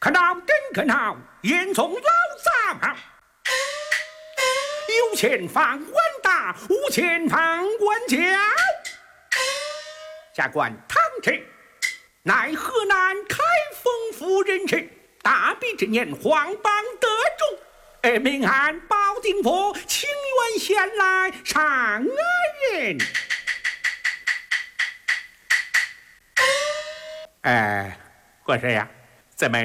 可恼更可恼，严从老杂，有钱放官大，无钱放官小。下官唐臣，乃河南开封府人士，大比之年，皇榜得中，名按保定府清源县来上人。国师呀，咱们